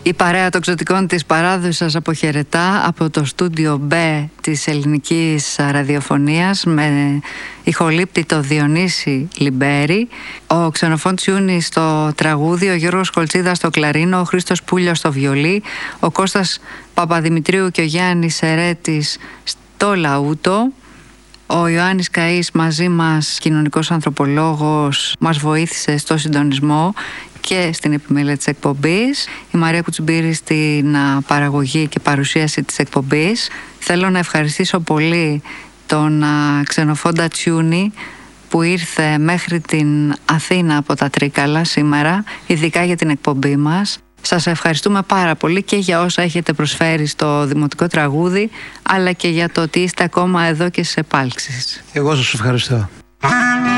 Η παρέα των ξωτικών της παράδοσης σας αποχαιρετά από το στούντιο B της ελληνικής ραδιοφωνίας με ηχολήπτη το Διονύση Λιμπέρη, ο Ξενοφών Τσιούνης στο τραγούδι, ο Γιώργος Κολτσίδας στο κλαρίνο, ο Χρήστος Πούλιος στο βιολί, ο Κώστας Παπαδημητρίου και ο Γιάννης Σερέτης στο λαούτο. Ο Ιωάννης Καΐς μαζί μας, κοινωνικός ανθρωπολόγος, μας βοήθησε στο συντονισμό και στην επιμέλεια της εκπομπής. Η Μαρία Κουτσουμπήρη στην παραγωγή και παρουσίαση της εκπομπής. Θέλω να ευχαριστήσω πολύ τον Ξενοφόντα Τσιούνη που ήρθε μέχρι την Αθήνα από τα Τρίκαλα σήμερα, ειδικά για την εκπομπή μας. Σας ευχαριστούμε πάρα πολύ και για όσα έχετε προσφέρει στο Δημοτικό Τραγούδι, αλλά και για το ότι είστε ακόμα εδώ και στις επάλξεις. Εγώ σας ευχαριστώ.